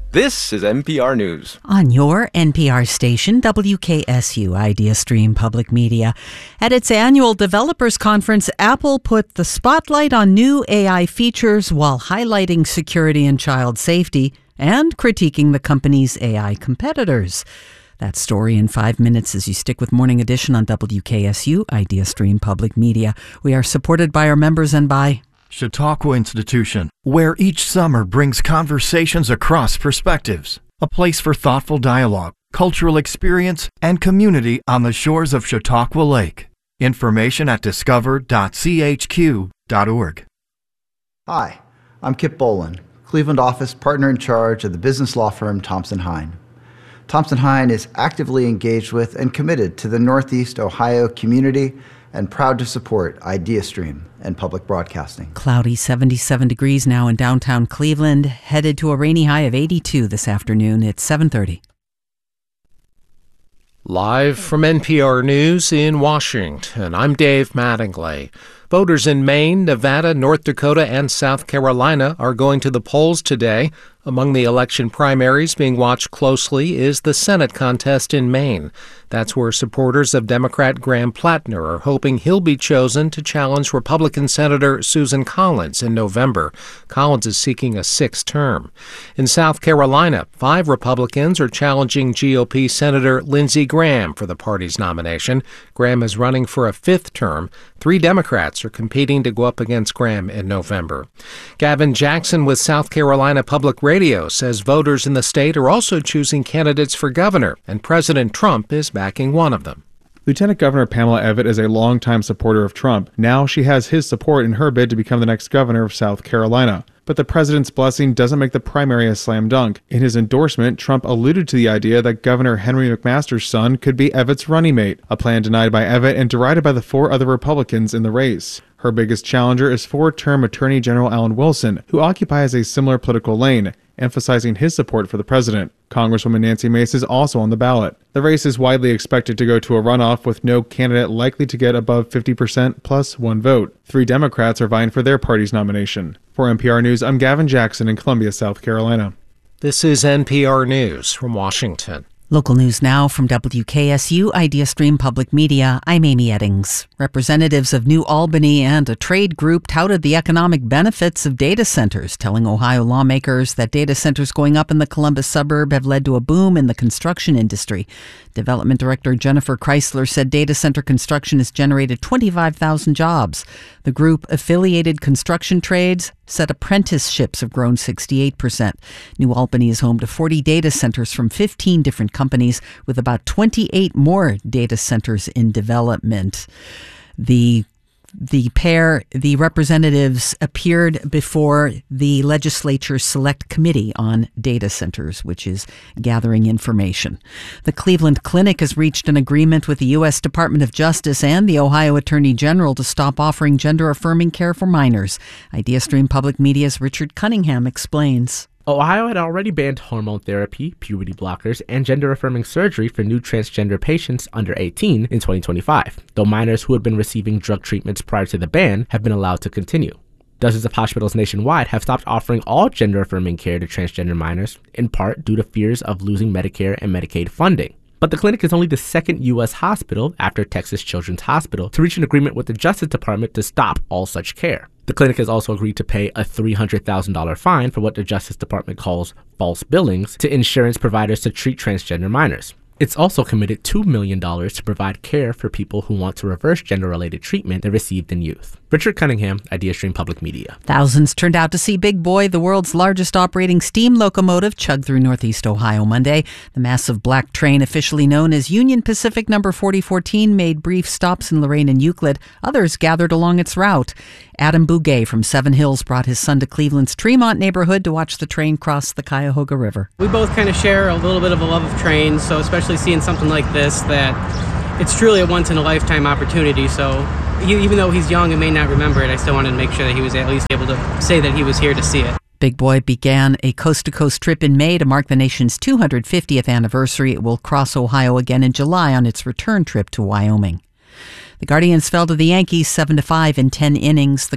This is NPR News. On your NPR station, WKSU Idea Stream Public Media. At its annual developers conference, Apple put the spotlight on new AI features while highlighting security and child safety and critiquing the company's AI competitors. That story in 5 minutes as you stick with Morning Edition on WKSU Idea Stream Public Media. We are supported by our members and by Chautauqua Institution, where each summer brings conversations across perspectives. A place for thoughtful dialogue, cultural experience, and community on the shores of Chautauqua Lake. Information at discover.chq.org. Hi, I'm Kip Bolin, Cleveland office partner in charge of the business law firm Thompson Hine. Thompson Hine is actively engaged with and committed to the Northeast Ohio community and proud to support IdeaStream and public broadcasting. Cloudy, 77 degrees now in downtown Cleveland, headed to a rainy high of 82 this afternoon at 7:30. Live from NPR News in Washington, I'm Dave Mattingly. Voters in Maine, Nevada, North Dakota, and South Carolina are going to the polls today. Among the election primaries being watched closely is the Senate contest in Maine. That's where supporters of Democrat Graham Plattner are hoping he'll be chosen to challenge Republican Senator Susan Collins in November. Collins is seeking a sixth term. In South Carolina, 5 Republicans are challenging GOP Senator Lindsey Graham for the party's nomination. Graham is running for a 5th term. 3 Democrats are competing to go up against Graham in November. Gavin Jackson with South Carolina Public Radio says voters in the state are also choosing candidates for governor, and President Trump is backing one of them. Lieutenant Governor Pamela Evette is a longtime supporter of Trump. Now she has his support in her bid to become the next governor of South Carolina. But the president's blessing doesn't make the primary a slam dunk. In his endorsement, Trump alluded to the idea that Governor Henry McMaster's son could be Evette's running mate, a plan denied by Evette and derided by the 4 other Republicans in the race. Her biggest challenger is 4-term Attorney General Alan Wilson, who occupies a similar political lane, emphasizing his support for the president. Congresswoman Nancy Mace is also on the ballot. The race is widely expected to go to a runoff with no candidate likely to get above 50% plus 1 vote. 3 Democrats are vying for their party's nomination. For NPR News, I'm Gavin Jackson in Columbia, South Carolina. This is NPR News from Washington. Local news now from WKSU Idea Stream Public Media. I'm Amy Eddings. Representatives of New Albany and a trade group touted the economic benefits of data centers, telling Ohio lawmakers that data centers going up in the Columbus suburb have led to a boom in the construction industry. Development Director Jennifer Chrysler said data center construction has generated 25,000 jobs. The group affiliated construction trades said apprenticeships have grown 68%. New Albany is home to 40 data centers from 15 different companies, with about 28 more data centers in development. The representatives appeared before the legislature's select committee on data centers, which is gathering information. The Cleveland Clinic has reached an agreement with the U.S. Department of Justice and the Ohio Attorney General to stop offering gender-affirming care for minors. IdeaStream Public Media's Richard Cunningham explains. Ohio had already banned hormone therapy, puberty blockers, and gender-affirming surgery for new transgender patients under 18 in 2025, though minors who had been receiving drug treatments prior to the ban have been allowed to continue. Dozens of hospitals nationwide have stopped offering all gender-affirming care to transgender minors, in part due to fears of losing Medicare and Medicaid funding. But the clinic is only the second U.S. hospital, after Texas Children's Hospital, to reach an agreement with the Justice Department to stop all such care. The clinic has also agreed to pay a $300,000 fine for what the Justice Department calls false billings to insurance providers to treat transgender minors. It's also committed $2 million to provide care for people who want to reverse gender-related treatment they received in youth. Richard Cunningham, IdeaStream Public Media. Thousands turned out to see Big Boy, the world's largest operating steam locomotive, chug through Northeast Ohio Monday. The massive black train, officially known as Union Pacific No. 4014, made brief stops in Lorain and Euclid. Others gathered along its route. Adam Bugay from Seven Hills brought his son to Cleveland's Tremont neighborhood to watch the train cross the Cuyahoga River. We both kind of share a little bit of a love of trains, so especially seeing something like this, that it's truly a once-in-a-lifetime opportunity. So even though he's young and may not remember it, I still wanted to make sure that he was at least able to say that he was here to see it. Big Boy began a coast-to-coast trip in May to mark the nation's 250th anniversary. It will cross Ohio again in July on its return trip to Wyoming. The Guardians fell to the Yankees 7-5 in 10 innings. The